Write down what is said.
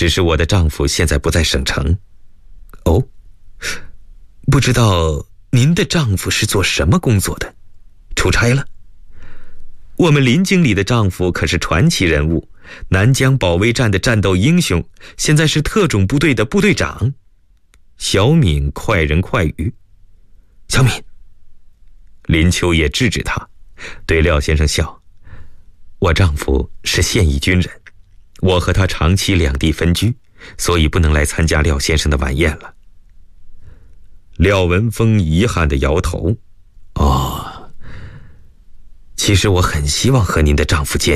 只是我的丈夫现在不在省城。哦，不知道您的丈夫是做什么工作的？出差了？我们林经理的丈夫可是传奇人物，南疆保卫战的战斗英雄，现在是特种部队的部队长。小敏快人快语。小敏，林秋也制止他，对廖先生笑。我丈夫是现役军人，我和他长期两地分居，所以不能来参加廖先生的晚宴了。廖文峰遗憾地摇头。哦，其实我很希望和您的丈夫见